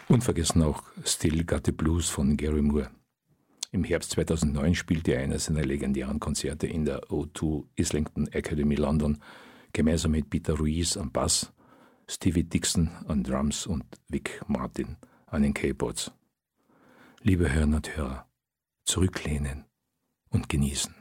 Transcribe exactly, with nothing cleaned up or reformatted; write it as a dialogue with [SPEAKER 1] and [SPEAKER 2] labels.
[SPEAKER 1] Unvergessen auch Still Got the Blues von Gary Moore. Im Herbst zweitausendneun spielte er eines seiner legendären Konzerte in der O zwei Islington Academy London, gemeinsam mit Peter Ruiz am Bass, Stevie Dixon an Drums und Vic Martin an den Keyboards. Liebe Hörerinnen und Hörer, zurücklehnen und genießen.